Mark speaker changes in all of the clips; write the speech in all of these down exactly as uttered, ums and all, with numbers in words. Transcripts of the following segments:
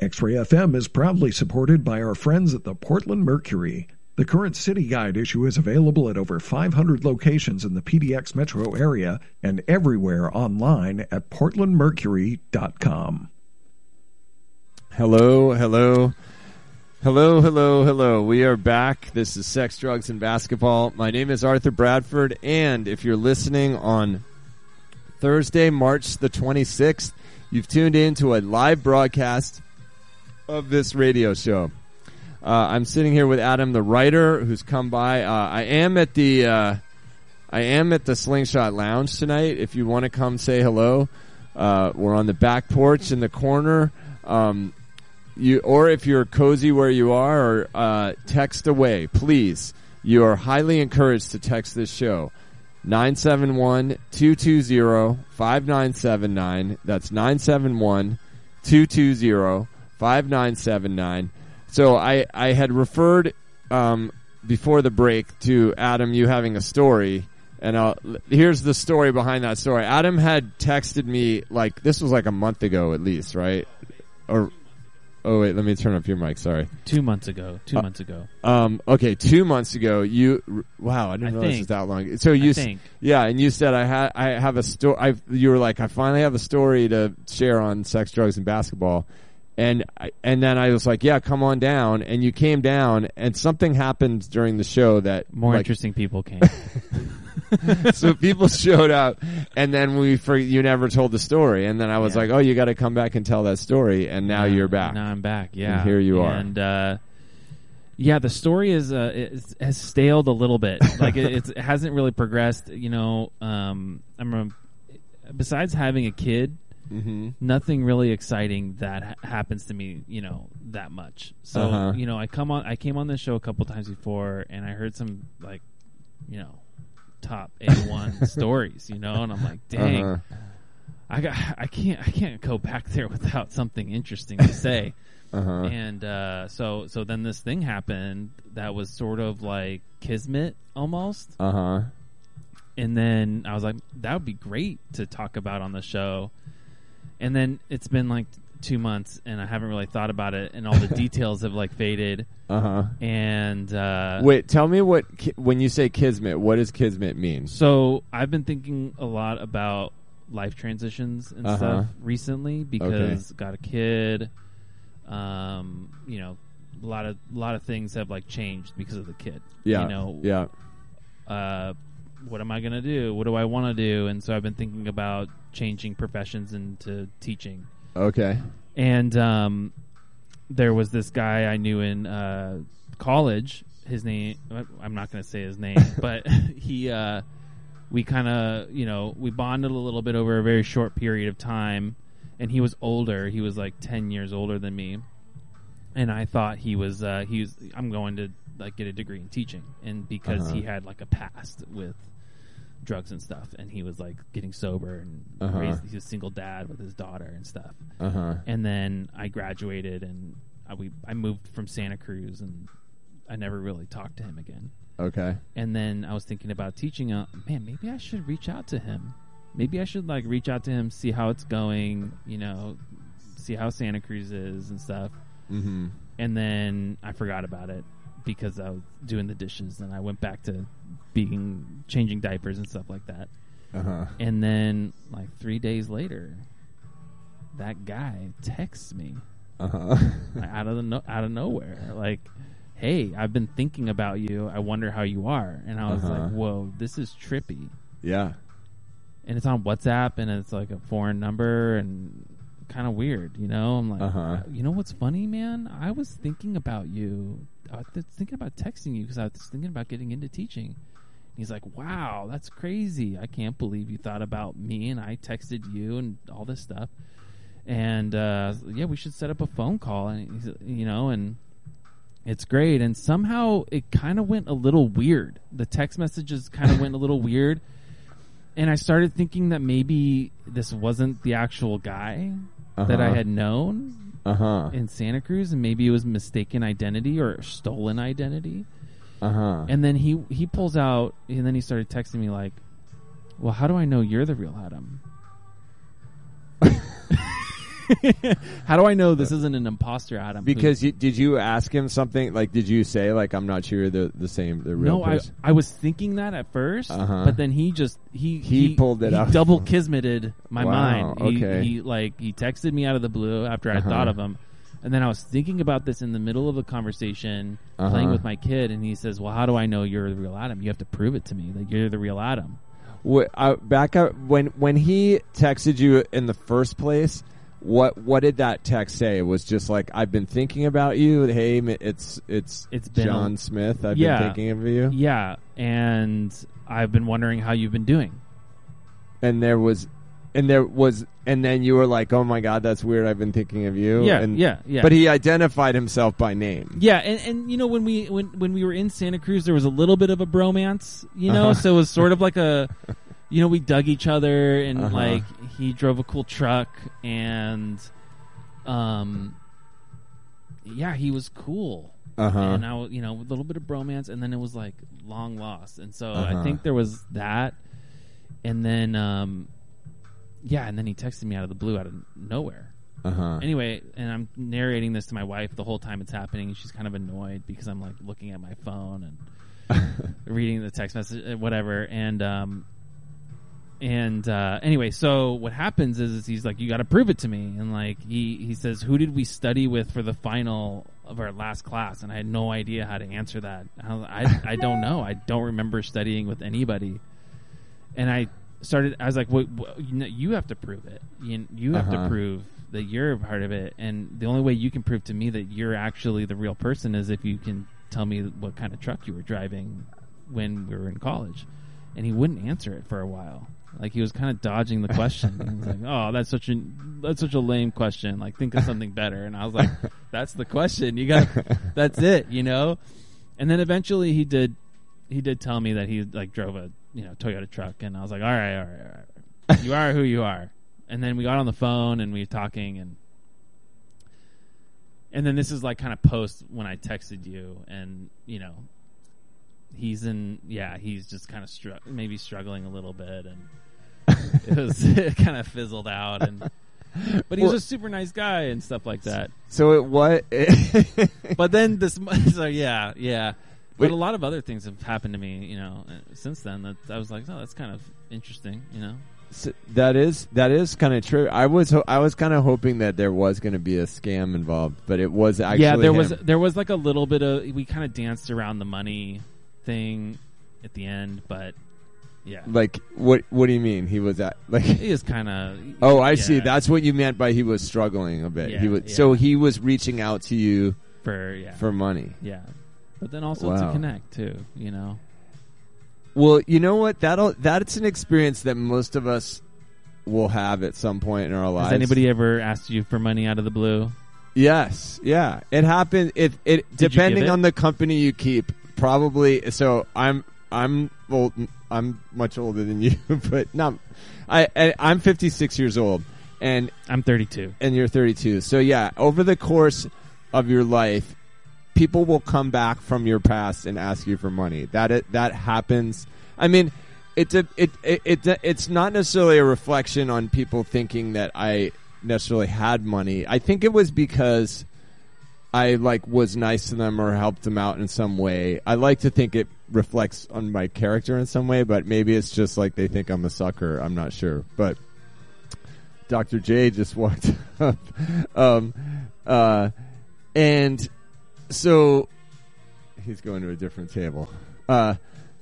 Speaker 1: X-Ray F M is proudly supported by our friends at the Portland Mercury. The current City Guide issue is available at over five hundred locations in the P D X metro area and everywhere online at portland mercury dot com.
Speaker 2: Hello, hello, hello, hello, hello. We are back. This is Sex, Drugs, and Basketball. My name is Arthur Bradford, and if you're listening on Thursday, March the twenty-sixth, you've tuned in to a live broadcast of this radio show. Uh, I'm sitting here with Adam, the writer, who's come by. Uh, I am at the uh, I am at the Slingshot Lounge tonight. If you want to come say hello, uh, we're on the back porch in the corner. Um, you or if you're cozy where you are, or uh, text away, please. You are highly encouraged to text this show. nine seven one, two two zero, five nine seven nine. That's nine seven one, two two zero, five nine seven nine. So I, I had referred um, before the break to Adam, you having a story. And I'll, here's the story behind that story. Adam had texted me, like, this was like a month ago at least, right? Or Oh, wait, let me turn up your mic, sorry.
Speaker 3: Two months ago. Two
Speaker 2: uh,
Speaker 3: months ago.
Speaker 2: Um, okay, two months ago, you, wow, I didn't
Speaker 3: I
Speaker 2: realize
Speaker 3: think.
Speaker 2: it was that long. So you,
Speaker 3: I think.
Speaker 2: yeah, and you said I had, I have a story, I, you were like, I finally have a story to share on sex, drugs, and basketball. And, I, and then I was like, yeah, come on down. And you came down, and something happened during the show that.
Speaker 3: More
Speaker 2: like,
Speaker 3: interesting people came.
Speaker 2: So people showed up, and then we for you never told the story, and then I was
Speaker 3: Yeah.
Speaker 2: like, "Oh, you got to come back and tell that story." And now
Speaker 3: Yeah,
Speaker 2: you're back.
Speaker 3: Now I'm back. Yeah,
Speaker 2: And here you are.
Speaker 3: And uh, yeah, the story is uh, is, has staled a little bit. Like it, it's, it hasn't really progressed. You know, um, I'm a, besides having a kid,
Speaker 2: Mm-hmm.
Speaker 3: nothing really exciting that ha- happens to me. You know, that much. So
Speaker 2: Uh-huh.
Speaker 3: you know, I come on. I came on this show a couple times before, and I heard some like, you know. top A one stories, you know, and I'm like, dang,
Speaker 2: Uh-huh.
Speaker 3: I got, I can't, I can't go back there without something interesting to say.
Speaker 2: Uh-huh.
Speaker 3: And uh, so, so then this thing happened that was sort of like kismet almost.
Speaker 2: Uh huh.
Speaker 3: And then I was like, that would be great to talk about on the show. And then it's been like two months, and I haven't really thought about it, and all the details have like faded.
Speaker 2: Uh huh.
Speaker 3: And uh,
Speaker 2: Wait, tell me what ki- when you say kismet, what does kismet mean?
Speaker 3: So I've been thinking a lot about life transitions and
Speaker 2: Uh-huh.
Speaker 3: stuff recently because got a kid. Um, you know, a lot of a lot of things have like changed because of the kid.
Speaker 2: Yeah.
Speaker 3: You know.
Speaker 2: Yeah.
Speaker 3: Uh, what am I gonna do? What do I want to do? And so I've been thinking about changing professions into teaching.
Speaker 2: Okay.
Speaker 3: And um, there was this guy I knew in uh, college. His name, I'm not going to say his name, but he, uh, we kind of, you know, we bonded a little bit over a very short period of time. And he was older. He was like ten years older than me. And I thought he was, uh, he was, I'm going to like get a degree in teaching. And because
Speaker 2: Uh-huh.
Speaker 3: he had like a past with drugs and stuff, and he was like getting sober and
Speaker 2: Uh-huh.
Speaker 3: raised, he was a single dad with his daughter and stuff.
Speaker 2: Uh huh.
Speaker 3: And then I graduated, and I, we I moved from Santa Cruz, and I never really talked to him again.
Speaker 2: Okay.
Speaker 3: And then I was thinking about teaching. Uh, man, maybe I should reach out to him. Maybe I should like reach out to him, see how it's going. You know, see how Santa Cruz is and stuff.
Speaker 2: Mm-hmm.
Speaker 3: And then I forgot about it because I was doing the dishes, and I went back to being changing diapers and stuff like that.
Speaker 2: Uh huh.
Speaker 3: And then like three days later, that guy texts me
Speaker 2: Uh huh.
Speaker 3: like, out of the no- out of nowhere, like, "Hey, I've been thinking about you. I wonder how you are." And I was
Speaker 2: Uh-huh.
Speaker 3: like, "Whoa, this is trippy."
Speaker 2: Yeah.
Speaker 3: And it's on WhatsApp, and it's like a foreign number, and kind of weird, you know. I'm like,
Speaker 2: Uh-huh.
Speaker 3: you know what's funny, man? I was thinking about you. I was thinking about texting you because I was thinking about getting into teaching. He's like, "Wow, that's crazy. I can't believe you thought about me, and I texted you and all this stuff." And uh, yeah, we should set up a phone call, and he's, you know, and it's great. And somehow it kind of went a little weird. The text messages kind of went a little weird, and I started thinking that maybe this wasn't the actual guy
Speaker 2: Uh-huh.
Speaker 3: that I had known
Speaker 2: Uh huh.
Speaker 3: in Santa Cruz, and maybe it was mistaken identity or stolen identity.
Speaker 2: Uh huh.
Speaker 3: And then he he pulls out, and then he started texting me like, "Well, how do I know you're the real Adam?" How do I know this isn't an imposter, Adam?
Speaker 2: Because you, did you ask him something? Like, did you say, like, I'm not sure you're the, the same, the real
Speaker 3: no, I,
Speaker 2: person?
Speaker 3: I was thinking that at first,
Speaker 2: Uh-huh.
Speaker 3: but then he just he
Speaker 2: He pulled it
Speaker 3: he
Speaker 2: out.
Speaker 3: double kismeted my
Speaker 2: Wow,
Speaker 3: mind. He,
Speaker 2: okay.
Speaker 3: he like he texted me out of the blue after I
Speaker 2: Uh-huh.
Speaker 3: thought of him, and then I was thinking about this in the middle of a conversation,
Speaker 2: Uh-huh.
Speaker 3: playing with my kid, and he says, "Well, how do I know you're the real Adam? You have to prove it to me that you're the real Adam."
Speaker 2: What, uh, back up when when he texted you in the first place. What what did that text say? It was just like, I've been thinking about you. Hey, it's it's
Speaker 3: It's been
Speaker 2: John
Speaker 3: a-
Speaker 2: Smith. I've
Speaker 3: Yeah.
Speaker 2: been thinking of you.
Speaker 3: Yeah, and I've been wondering how you've been doing.
Speaker 2: And there was, and there was, and then you were like, oh my God, that's weird. I've been thinking of you.
Speaker 3: Yeah,
Speaker 2: and,
Speaker 3: yeah, yeah.
Speaker 2: But he identified himself by name.
Speaker 3: Yeah, and, and you know when we when when we were in Santa Cruz, there was a little bit of a bromance, you know.
Speaker 2: Uh-huh.
Speaker 3: So it was sort of like a, you know, we dug each other, and
Speaker 2: Uh-huh.
Speaker 3: like he drove a cool truck, and, um, yeah, he was cool,
Speaker 2: Uh-huh.
Speaker 3: and I, w- you know, a little bit of bromance, and then it was like long lost, and so
Speaker 2: Uh-huh.
Speaker 3: I think there was that, and then, um, yeah, and then he texted me out of the blue, out of nowhere.
Speaker 2: Uh-huh.
Speaker 3: Anyway, and I'm narrating this to my wife the whole time it's happening, and she's kind of annoyed because I'm like looking at my phone and reading the text message, uh, whatever. And um, and uh, anyway, so what happens is, is he's like, "You got to prove it to me." And like he he says, "Who did we study with for the final of our last class?" And I had no idea how to answer that. I was, I, I don't know. I don't remember studying with anybody. And I started. I was like, "What? what you, know, you have to prove it. You you have
Speaker 2: Uh-huh.
Speaker 3: to prove that you're a part of it. And the only way you can prove to me that you're actually the real person is if you can tell me what kind of truck you were driving when we were in college." And he wouldn't answer it for a while. Like he was kind of dodging the question. And he was like, "Oh, that's such a that's such a lame question. Like think of something better." And I was like, "That's the question. You got. That's it. You know." And then eventually he did. He did tell me that he like drove a you know Toyota truck, and I was like, "All right, all right, all right. You are who you are." And then we got on the phone and we were talking, and and then this is like kind of post when I texted you, and you know, he's in yeah he's just kind of str- maybe struggling a little bit, and it was it kind of fizzled out, and but he was
Speaker 2: Well-
Speaker 3: a super nice guy and stuff like that.
Speaker 2: So it what?
Speaker 3: But then this, so yeah, yeah. But
Speaker 2: Wait.
Speaker 3: a lot of other things have happened to me, you know, uh, since then. That I was like, oh, that's kind of interesting, you know.
Speaker 2: So that is that is kind of true. I was ho- I was kind of hoping that there was going to be a scam involved, but it was actually
Speaker 3: yeah, there
Speaker 2: him.
Speaker 3: was there was like a little bit of we kind of danced around the money thing at the end, but yeah,
Speaker 2: Like what? What do you mean? He was at like?
Speaker 3: he is kind of.
Speaker 2: Oh, I see.
Speaker 3: yeah,
Speaker 2: That's what you meant by he was struggling a bit.
Speaker 3: Yeah,
Speaker 2: he was
Speaker 3: yeah.
Speaker 2: so he was reaching out to you
Speaker 3: for yeah
Speaker 2: for money.
Speaker 3: yeah, but then also
Speaker 2: Wow.
Speaker 3: to connect too, you know.
Speaker 2: Well, you know what? That'll that's an experience that most of us will have at some point in our lives.
Speaker 3: Has anybody ever asked you for money out of the blue?
Speaker 2: Yes, yeah, it happened. It it
Speaker 3: Did you
Speaker 2: depending
Speaker 3: give it?
Speaker 2: on the company you keep, probably. So I'm I'm old. I'm much older than you, but not. I, I I'm fifty-six years old, and
Speaker 3: I'm thirty-two.
Speaker 2: and you're thirty-two. So yeah, over the course of your life, people will come back from your past and ask you for money. That it, that happens. I mean, it's a it, it it it's not necessarily a reflection on people thinking that I necessarily had money. I think it was because I like was nice to them or helped them out in some way. I like to think it reflects on my character in some way, but maybe it's just like they think I'm a sucker. I'm not sure, but Doctor J just walked up, um, uh, and so he's going to a different table. Uh,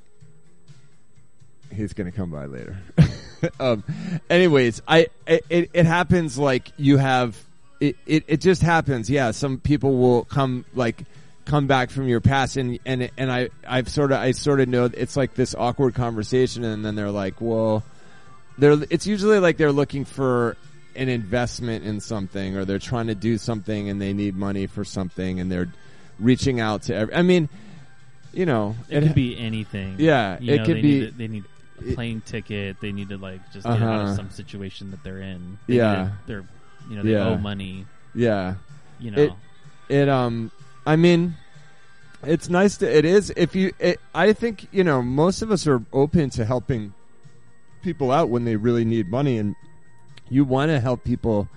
Speaker 2: he's going to come by later. um, anyways, I it, it happens like you have it, it. It just happens. Yeah, some people will come like come back from your past, and and and I I've sort of I sort of know it's like this awkward conversation, and then they're like, well, they're it's usually like they're looking for an investment in something, or they're trying to do something and they need money for something, and they're reaching out to every, I mean, you know,
Speaker 3: It, could be anything.
Speaker 2: Yeah,
Speaker 3: You
Speaker 2: it
Speaker 3: know,
Speaker 2: could
Speaker 3: they
Speaker 2: be-
Speaker 3: Need a, they need a plane ticket. They need to like just get
Speaker 2: Uh-huh.
Speaker 3: out of some situation that they're in. They
Speaker 2: Yeah.
Speaker 3: need to- they're you know they
Speaker 2: Yeah.
Speaker 3: owe money.
Speaker 2: yeah.
Speaker 3: You know,
Speaker 2: It- It um, I mean, it's nice to. It is if you. It, I think you know most of us are open to helping people out when they really need money, and you want to help people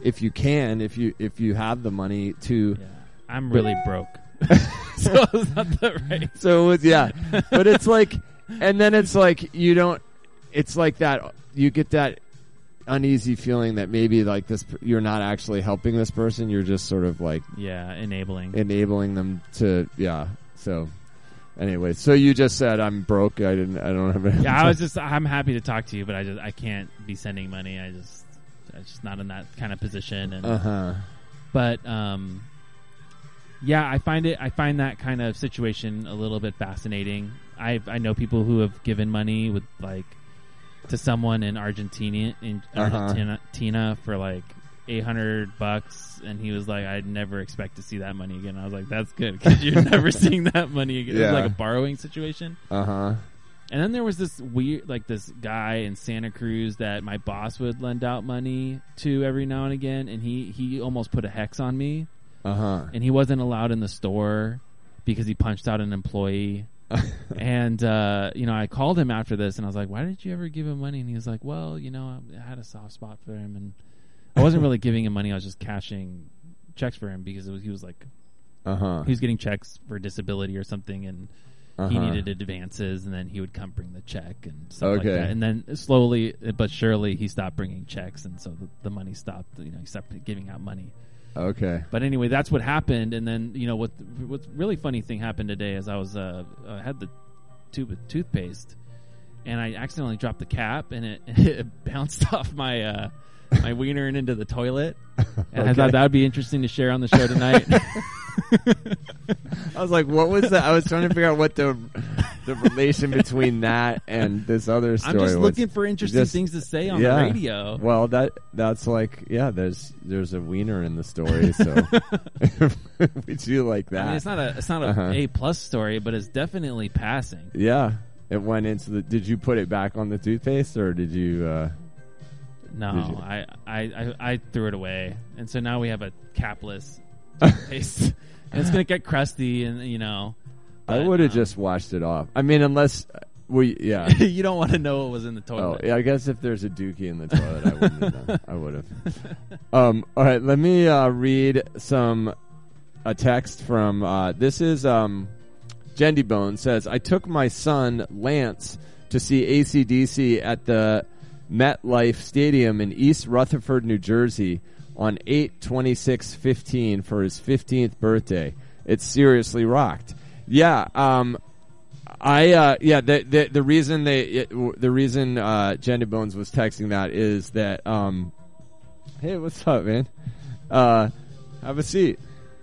Speaker 2: if you can, if you if you have the money to.
Speaker 3: Yeah. I'm really broke. So it's not the right.
Speaker 2: So it was, yeah, but it's like, and then it's like you don't. It's like that. You get that uneasy feeling that maybe like this, you're not actually helping this person. You're just sort of like,
Speaker 3: yeah, enabling,
Speaker 2: enabling them to, yeah. So, anyway, so you just said I'm broke. I didn't. I don't have. Any
Speaker 3: yeah, I was just. I'm happy to talk to you, but I just I can't be sending money. I just I'm just not in that kind of position. And
Speaker 2: uh huh.
Speaker 3: But um. Yeah, I find it. I find that kind of situation a little bit fascinating. I I know people who have given money with like to someone in Argentina in
Speaker 2: Uh-huh.
Speaker 3: Argentina Tina for like eight hundred bucks, and he was like, "I'd never expect to see that money again." I was like, "That's good because you're never seeing that money again." It
Speaker 2: Yeah.
Speaker 3: was like a borrowing situation.
Speaker 2: Uh huh.
Speaker 3: And then there was this weird, like this guy in Santa Cruz that my boss would lend out money to every now and again, and he he almost put a hex on me.
Speaker 2: Uh huh.
Speaker 3: And he wasn't allowed in the store because he punched out an employee. And, uh, you know, I called him after this and I was like, why did you ever give him money? And he was like, well, you know, I had a soft spot for him. And I wasn't really giving him money. I was just cashing checks for him because it was, he was like,
Speaker 2: uh-huh.
Speaker 3: he was getting checks for disability or something. And
Speaker 2: uh-huh.
Speaker 3: he needed advances. And then he would come bring the check and stuff
Speaker 2: okay.
Speaker 3: like that. And then slowly but surely he stopped bringing checks. And so the, the money stopped, you know, he stopped giving out money.
Speaker 2: Okay.
Speaker 3: But anyway, that's what happened, and then you know what? What's really funny thing happened today is I was uh, I had the tube of toothpaste, and I accidentally dropped the cap, and it, it bounced off my uh, my wiener and into the toilet. And
Speaker 2: okay.
Speaker 3: I thought that would be interesting to share on the show tonight.
Speaker 2: I was like, what was that? I was trying to figure out what the the relation between that and this other story
Speaker 3: I'm just
Speaker 2: was.
Speaker 3: looking for interesting
Speaker 2: just,
Speaker 3: things to say on
Speaker 2: yeah.
Speaker 3: the radio.
Speaker 2: Well, that that's like, yeah, there's there's a wiener in the story, so we do like that.
Speaker 3: I mean, it's not a it's not a
Speaker 2: uh-huh.
Speaker 3: A plus story, but it's definitely passing.
Speaker 2: Yeah, it went into the. Did you put it back on the toothpaste, or did you? Uh,
Speaker 3: no,
Speaker 2: did you?
Speaker 3: I, I, I I threw it away, and so now we have a capless toothpaste. And it's gonna get crusty, and you know.
Speaker 2: I
Speaker 3: But,
Speaker 2: would have
Speaker 3: um,
Speaker 2: just washed it off. I mean, unless we, yeah.
Speaker 3: you don't want to know what was in the
Speaker 2: Oh,
Speaker 3: toilet.
Speaker 2: yeah. I guess if there's a dookie in the toilet, I wouldn't have done. I would have. Um. All right. Let me uh, read some a text from. Uh, this is um, Jendy Bone says, I took my son Lance to see A C D C at the MetLife Stadium in East Rutherford, New Jersey, on eight twenty-six fifteen for his fifteenth birthday. It seriously rocked. Yeah, um, I uh, yeah. The, the the reason they it, the reason uh, Jenny Bones was texting that is that um, hey, what's up, man? Uh, have a seat.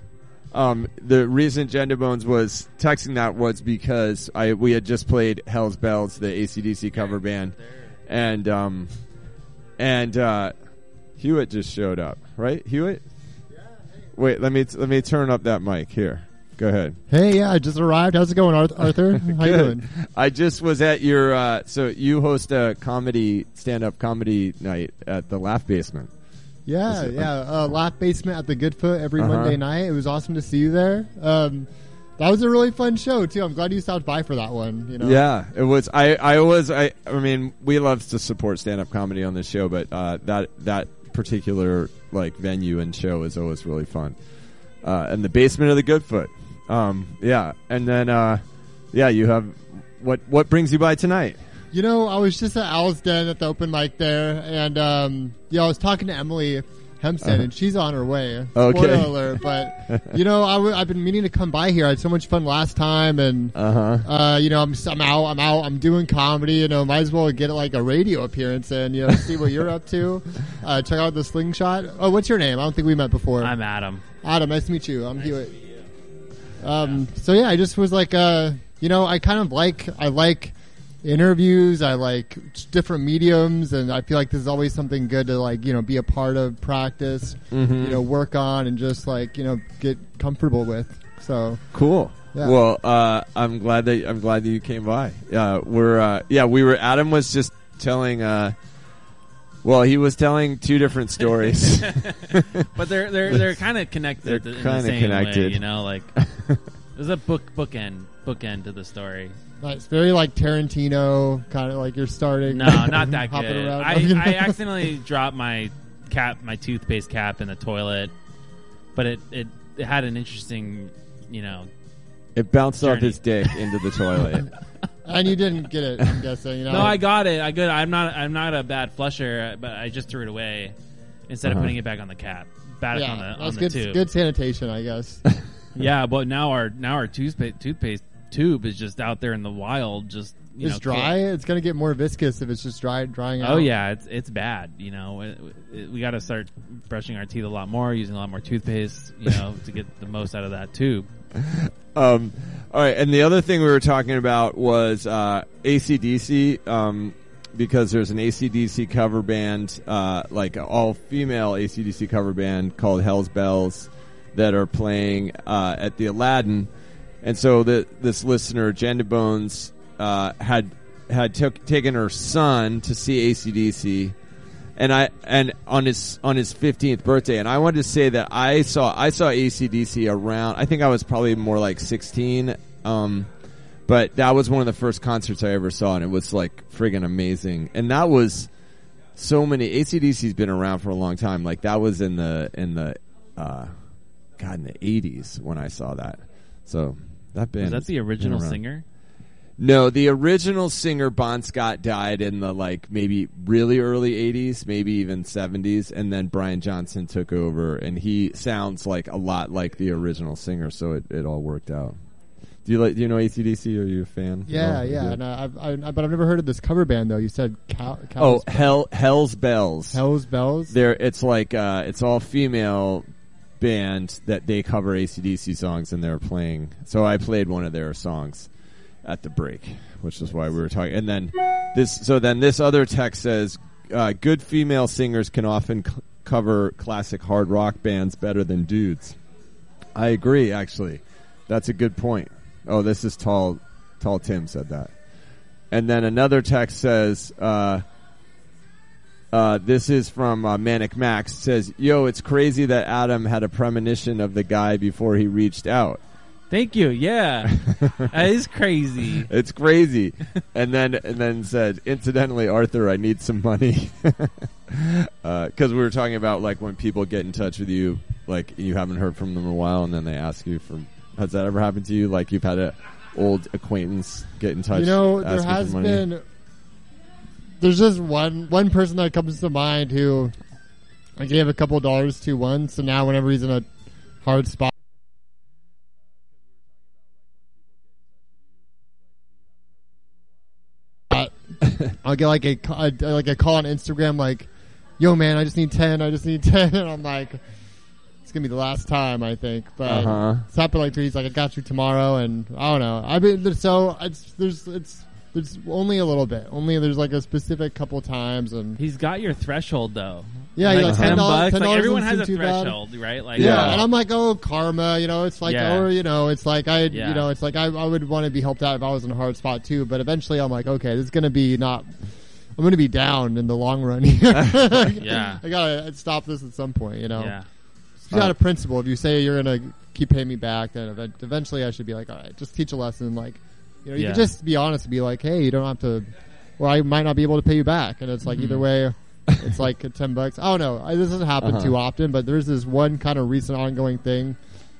Speaker 2: Um, the reason Jenny Bones was texting that was because I we had just played Hell's Bells, the A C D C cover band, and um, and uh, Hewitt just showed up, right? Hewitt. Yeah. Wait, let me let me turn up that mic here. Go ahead.
Speaker 4: Hey, yeah, I just arrived. How's it going, Arthur? How you doing?
Speaker 2: I just was at your, uh, so you host a comedy, stand-up comedy night at the Laugh Basement.
Speaker 4: Yeah,
Speaker 2: it,
Speaker 4: yeah, uh, Laugh Basement at the Goodfoot every
Speaker 2: Uh-huh.
Speaker 4: Monday night. It was awesome to see you there. Um, that was a really fun show, too. I'm glad you stopped by for that one. You know?
Speaker 2: Yeah, it was, I, I was, I, I mean, we love to support stand-up comedy on this show, but uh, that, that particular, like, venue and show is always really fun. Uh, and the basement of the Goodfoot. Um, yeah, and then, uh, yeah, you have, what, what brings you by tonight?
Speaker 4: You know, I was just at Owl's Den at the open mic there, and, um, yeah, I was talking to Emily Hempstead,
Speaker 2: Uh-huh.
Speaker 4: and she's on her way.
Speaker 2: Okay.
Speaker 4: Spoiler alert, but, you know, I w- I've been meaning to come by here. I had so much fun last time, and,
Speaker 2: Uh-huh.
Speaker 4: uh, you know, I'm, I'm out, I'm out, I'm doing comedy, you know, might as well get like a radio appearance and, you know, see what you're up to. Uh, check out the Slingshot. Oh, what's your name? I don't think we met before.
Speaker 3: I'm Adam.
Speaker 4: Adam, nice to meet you. I'm
Speaker 3: Nice
Speaker 4: Hewitt.
Speaker 3: to meet you.
Speaker 4: Um, so yeah, I just was like, uh, you know, I kind of like, I like interviews. I like different mediums, and I feel like this is always something good to like, you know, be a part of, practice,
Speaker 2: Mm-hmm.
Speaker 4: you know, work on, and just like, you know, get comfortable with. So
Speaker 2: Cool.
Speaker 4: Yeah.
Speaker 2: Well, uh, I'm glad that I'm glad that you came by. Uh, we're uh, yeah, we were. Adam was just telling. Uh, well, he was telling two different stories.
Speaker 3: But they're they're they're kind of connected.
Speaker 2: They're
Speaker 3: in
Speaker 2: kinda
Speaker 3: the same
Speaker 2: connected.
Speaker 3: way, you know, like there's a book bookend bookend to the story.
Speaker 4: nice, very like Tarantino, kind of like you're starting.
Speaker 3: No, not that
Speaker 4: hopping
Speaker 3: good.
Speaker 4: around.
Speaker 3: I, I accidentally dropped my
Speaker 2: It bounced
Speaker 3: Journey.
Speaker 2: off his dick into the toilet.
Speaker 4: And you didn't get it, I'm guessing. You know?
Speaker 3: No, I got it. I good. I'm not. I'm not a bad flusher, but I just threw it away instead
Speaker 2: Uh-huh.
Speaker 3: of putting it back on the cap, back
Speaker 4: yeah,
Speaker 3: on the
Speaker 4: that's
Speaker 3: on the
Speaker 4: good,
Speaker 3: tube.
Speaker 4: good sanitation, I guess.
Speaker 3: Yeah, but now our now our toothpaste toothpaste tube is just out there in the wild, just you
Speaker 4: It's
Speaker 3: know,
Speaker 4: dry. It's going to get more viscous if it's just dry, drying out.
Speaker 3: Oh yeah, it's it's bad. You know, it, it, we got to start brushing our teeth a lot more, using a lot more toothpaste, you know, to get the most out of that tube.
Speaker 2: Um, all right, and the other thing we were talking about was uh, A C D C, um, because there's an A C D C cover band, uh, like an all-female A C D C cover band called Hell's Bells that are playing uh, at the Aladdin. And so the, this listener, Jenda Bones, uh, had had took, taken her son to see A C D C, and I and on his on his fifteenth birthday, and I wanted to say that I saw I saw A C D C around. I think I was probably more like sixteen, um, but that was one of the first concerts I ever saw, and it was like friggin' amazing. And that was so many. A C D C's been around for a long time. Like that was in the in the uh, God in the eighties when I saw that. So that band
Speaker 3: Was that the original
Speaker 2: been around.
Speaker 3: singer?
Speaker 2: No, the original singer Bon Scott died in the like maybe really early eighties, maybe even seventies, and then Brian Johnson took over, and he sounds like a lot like the original singer, so it, it all worked out. Do you like? Do you know A C D C? Are you a fan?
Speaker 4: Yeah,
Speaker 2: Oh,
Speaker 4: yeah.
Speaker 2: good.
Speaker 4: And I, I've, I, but I've never heard of this cover band though. You said cow, cow
Speaker 2: Oh, Hell Hell's Bells.
Speaker 4: Hell's Bells.
Speaker 2: There, it's like uh, it's all female band that they cover A C D C songs, and they're playing. So I played one of their songs at the break, which is why we were talking. And then this, so then this other text says, uh, "Good female singers can often c- cover classic hard rock bands better than dudes." I agree. Actually, that's a good point. Oh, this is tall. Tall Tim said that. And then another text says, uh, uh, this is from uh, Manic Max. It says, "Yo, it's crazy that Adam had a premonition of the guy before he reached out."
Speaker 3: Thank you. Yeah, that is crazy.
Speaker 2: It's crazy. And then and then said, "Incidentally, Arthur, I need some money." Because uh, we were talking about like when people get in touch with you, like you haven't heard from them in a while, and then they ask you for. Has that ever happened to you? Like you've had a old acquaintance get in touch?
Speaker 4: You know, there
Speaker 2: asking for
Speaker 4: has
Speaker 2: money?
Speaker 4: been. There's just one one person that comes to mind who I gave a couple dollars to once, so now whenever he's in a hard spot. I'll get like a, a like a call on Instagram like, "Yo man, I just need ten. I just need ten," and I'm like, it's gonna be the last time I think. But
Speaker 2: Uh-huh.
Speaker 4: it's happened like he's like, "I got you tomorrow," and I don't know. I mean, so it's there's it's there's only a little bit. Only there's like a specific couple times, and
Speaker 3: He's got your threshold though.
Speaker 4: yeah,
Speaker 3: like
Speaker 4: like
Speaker 3: ten
Speaker 4: ten dollars.
Speaker 3: bucks. Like everyone has
Speaker 4: doesn't
Speaker 3: a
Speaker 4: seem too bad.
Speaker 3: threshold, right? Like
Speaker 4: Yeah,
Speaker 2: Yeah.
Speaker 4: and I'm like, oh, karma, you know, it's like,
Speaker 3: Yeah.
Speaker 4: or, you know, it's like, I,
Speaker 3: Yeah.
Speaker 4: you know, it's like, I, I would want to be helped out if I was in a hard spot too, but eventually I'm like, okay, this is going to be not, I'm going to be down in the long run here.
Speaker 3: Yeah.
Speaker 4: I got to stop this at some point, you know.
Speaker 3: yeah.
Speaker 4: It's not a principle. If you say you're going to keep paying me back, then event- eventually I should be like, all right, just teach a lesson. Like, you know, you
Speaker 3: Yeah.
Speaker 4: can just be honest and be like, hey, you don't have to, or I might not be able to pay you back. And it's like,
Speaker 3: Mhm.
Speaker 4: either way, it's like ten bucks. I don't know. I, this doesn't happen
Speaker 2: Uh-huh.
Speaker 4: too often, but there's this one kind of recent ongoing thing.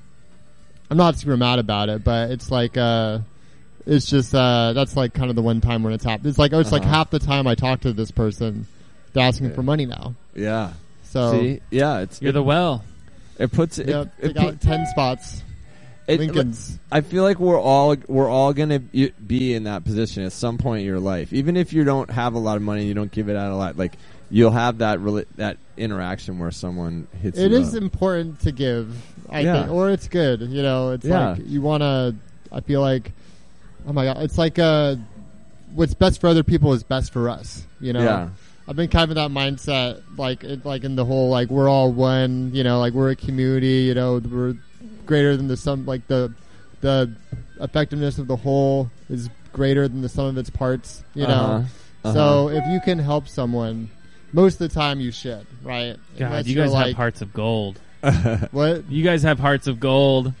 Speaker 4: I'm not super mad about it, but it's like, uh, it's just, uh, that's like kind of the one time when it's happened. It's like, oh, it's like
Speaker 2: Uh-huh.
Speaker 4: half the time I talk to this person, they're asking
Speaker 2: Yeah.
Speaker 4: for money now.
Speaker 2: Yeah.
Speaker 4: So,
Speaker 2: See, yeah, it's
Speaker 3: You're the well.
Speaker 2: it puts it.
Speaker 4: yep,
Speaker 2: it,
Speaker 4: they got ten spots.
Speaker 2: it,
Speaker 4: Lincoln's.
Speaker 2: I feel like we're all we're all gonna be be in that position at some point in your life. Even if you don't have a lot of money, and you don't give it out a lot. Like you'll have that rela- that interaction where someone hits.
Speaker 4: It
Speaker 2: you
Speaker 4: is
Speaker 2: up.
Speaker 4: important to give, I
Speaker 2: Yeah.
Speaker 4: think, or it's good. You know, it's
Speaker 2: Yeah.
Speaker 4: like you want to. I feel like, oh my god, it's like uh, what's best for other people is best for us. You know,
Speaker 2: Yeah.
Speaker 4: I've been kind of in that mindset, like it, like in the whole like we're all one. You know, like we're a community. You know, we're greater than the sum. Like the the effectiveness of the whole is greater than the sum of its parts. You know,
Speaker 2: Uh-huh. Uh-huh.
Speaker 4: so if you can help someone, most of the time you should, right?
Speaker 3: God,
Speaker 4: Unless
Speaker 3: you
Speaker 4: you're
Speaker 3: guys
Speaker 4: like,
Speaker 3: have hearts of gold.
Speaker 4: What?
Speaker 3: You guys have hearts of gold.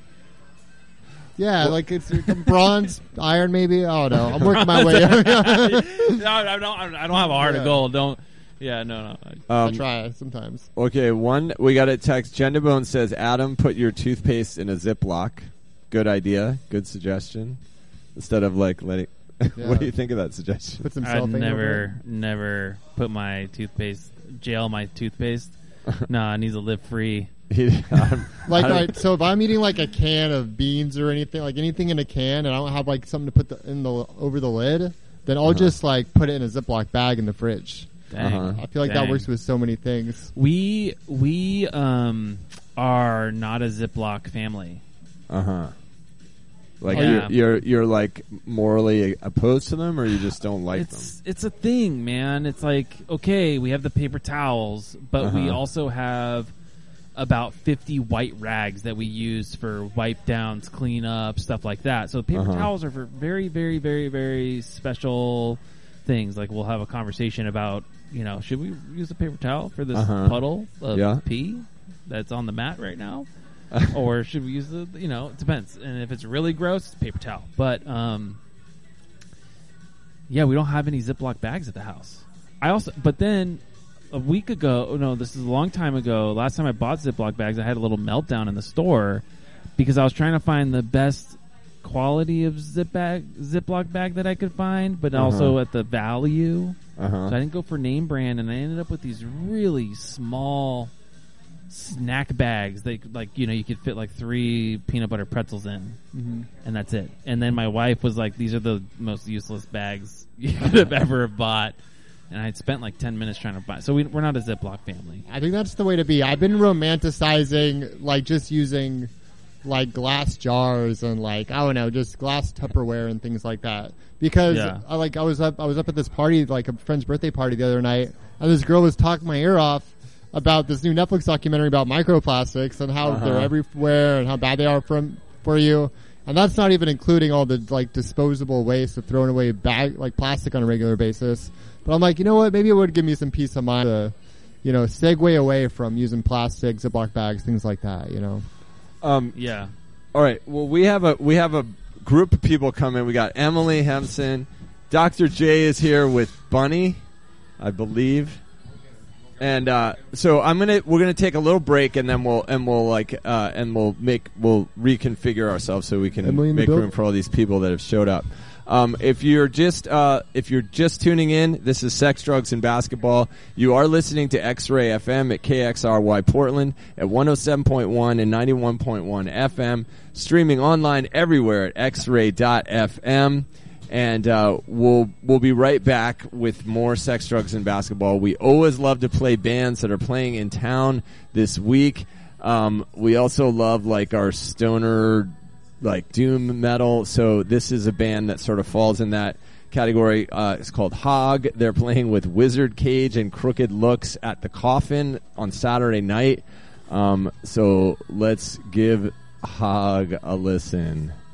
Speaker 4: Yeah, like it's bronze, iron, maybe. I don't know. I'm working my way up.
Speaker 3: no, I don't. I don't have a heart
Speaker 4: Yeah.
Speaker 3: of gold. Don't Yeah, no, no.
Speaker 4: I
Speaker 2: Um,
Speaker 4: try sometimes.
Speaker 2: okay, one we got a text. Jendabone says, "Adam, put your toothpaste in a Ziploc." Good idea. Good suggestion. Instead of like letting.
Speaker 4: Yeah.
Speaker 2: What do you think of that suggestion?
Speaker 4: Put some
Speaker 3: I'd
Speaker 4: cellophane over it.
Speaker 3: never, never put my toothpaste, jail my toothpaste. Nah, it needs to live free.
Speaker 2: He- um,
Speaker 4: Like,
Speaker 2: I don't-
Speaker 4: all right, so if I'm eating like a can of beans or anything, like anything in a can, and I don't have like something to put the, in the over the lid, then I'll
Speaker 2: Uh-huh.
Speaker 4: just like put it in a Ziploc bag in the fridge.
Speaker 3: Dang.
Speaker 2: Uh-huh.
Speaker 4: I feel like
Speaker 3: Dang.
Speaker 4: that works with so many things.
Speaker 3: We we um are not a Ziploc family.
Speaker 2: Uh huh. Like
Speaker 3: Oh, yeah.
Speaker 2: you're, you're you're like morally opposed to them, or you just don't like
Speaker 3: It's it's a thing, man. It's like, okay, we have the paper towels, but we
Speaker 2: Uh-huh.
Speaker 3: also have about fifty white rags that we use for wipe downs, clean up, stuff like that. So paper
Speaker 2: Uh-huh.
Speaker 3: towels are for very, very, very, very special things. Like we'll have a conversation about, you know, should we use a paper towel for this
Speaker 2: Uh-huh.
Speaker 3: puddle of
Speaker 2: Yeah.
Speaker 3: pee that's on the mat right now?
Speaker 2: them?
Speaker 3: Or should we use the, you know, it depends. And if it's really gross, it's paper towel. But, um, yeah, we don't have any Ziploc bags at the house. I also, but then a week ago, oh no, this is a long time ago. Last time I bought Ziploc bags, I had a little meltdown in the store because I was trying to find the best quality of zip bag, Ziploc bag that I could find, but
Speaker 2: Uh-huh.
Speaker 3: also at the value.
Speaker 2: Uh huh.
Speaker 3: So I didn't go for name brand, and I ended up with these really small snack bags that, like, you know, you could fit like three peanut butter pretzels in,
Speaker 4: Mm-hmm.
Speaker 3: and that's it. And then my wife was like, "These are the most useless bags you could have ever bought." And I had spent like ten minutes trying to buy. So we, we're not a Ziploc family.
Speaker 4: I think that's the way to be. I've been romanticizing like just using like glass jars and like I don't know, just glass Tupperware and things like that. Because
Speaker 3: Yeah.
Speaker 4: I like I was up I was up at this party, like a friend's birthday party the other night, and this girl was talking my ear off about this new Netflix documentary about microplastics and how
Speaker 2: Uh-huh.
Speaker 4: they're everywhere and how bad they are from for you. And that's not even including all the like disposable waste of throwing away bag like plastic on a regular basis. But I'm like, you know what? Maybe it would give me some peace of mind to, you know, segue away from using plastic, Ziploc bags, things like that. You know.
Speaker 2: Um.
Speaker 3: Yeah.
Speaker 2: All right. Well, we have a we have a group of people coming. We got Emily Hempson, Doctor J is here with Bunny, I believe. And uh, so I'm gonna we're gonna take a little break and then we'll and we'll like uh, and we'll make we'll reconfigure ourselves so we can
Speaker 4: Emily in the
Speaker 2: make
Speaker 4: building.
Speaker 2: room for all these people that have showed up. Um, if you're just uh, if you're just tuning in, this is Sex, Drugs, and Basketball. You are listening to X-Ray F M at K X R Y Portland at one oh seven point one and ninety-one point one F M, streaming online everywhere at x ray dot f m. And uh, we'll we'll be right back with more Sex, Drugs, and Basketball. We always love to play bands that are playing in town this week. Um, we also love like our stoner, like doom metal. So this is a band that sort of falls in that category. Uh, it's called Hog. They're playing with Wizard Cage and Crooked Looks at the Coffin on Saturday night. Um, so let's give Hog a listen.